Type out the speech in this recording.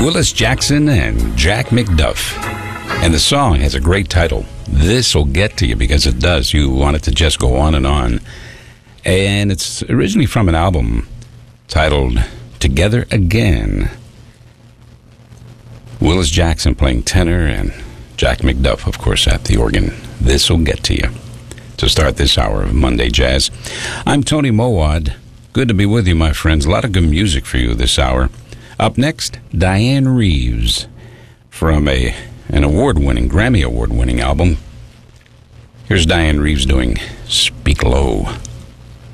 Willis Jackson and Jack McDuff. And the song has a great title. This'll Get to You, because it does. You want it to just go on and on. And it's originally from an album titled Together Again. Willis Jackson playing tenor and Jack McDuff, of course, at the organ. This'll Get to You. To start this hour of Monday Jazz, I'm Tony Mowad. Good to be with you, my friends. A lot of good music for you this hour. Up next, Diane Reeves from an award-winning, Grammy Award-winning album. Here's Diane Reeves doing Speak Low.